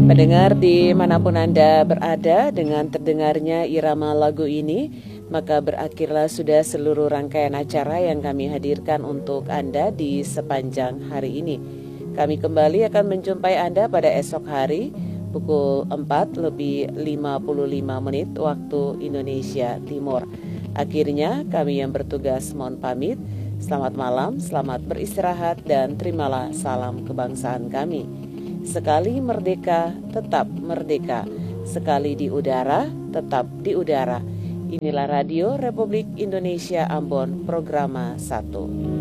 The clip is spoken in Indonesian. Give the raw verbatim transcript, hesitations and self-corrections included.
Pendengar dimanapun Anda berada, dengan terdengarnya irama lagu ini, maka berakhirlah sudah seluruh rangkaian acara yang kami hadirkan untuk Anda di sepanjang hari ini. Kami kembali akan menjumpai Anda pada esok hari pukul empat lebih lima puluh lima menit waktu Indonesia Timur. Akhirnya kami yang bertugas mohon pamit. Selamat malam, selamat beristirahat, dan terimalah salam kebangsaan kami. Sekali merdeka, tetap merdeka. Sekali di udara, tetap di udara. Inilah Radio Republik Indonesia Ambon, Programa satu.